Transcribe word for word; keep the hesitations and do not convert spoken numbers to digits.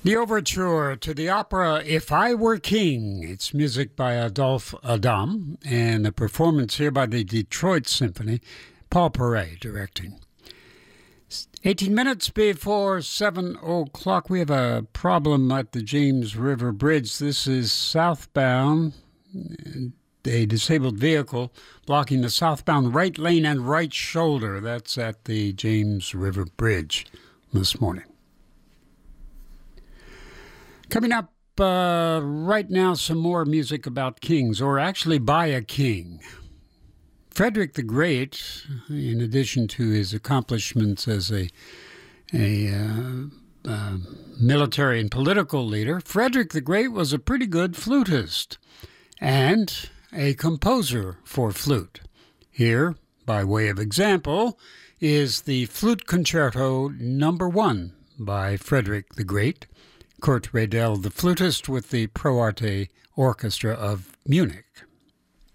The overture to the opera If I Were King. It's music by Adolphe Adam and a performance here by the Detroit Symphony. Paul Paray directing. eighteen minutes before seven o'clock, we have a problem at the James River Bridge. This is southbound, a disabled vehicle blocking the southbound right lane and right shoulder. That's at the James River Bridge this morning. Coming up uh, right now, some more music about kings, or actually by a king. Frederick the Great, in addition to his accomplishments as a, a uh, uh, military and political leader, Frederick the Great was a pretty good flutist and a composer for flute. Here, by way of example, is the Flute Concerto Number One by Frederick the Great. Kurt Radel, the flutist with the Pro Arte Orchestra of Munich.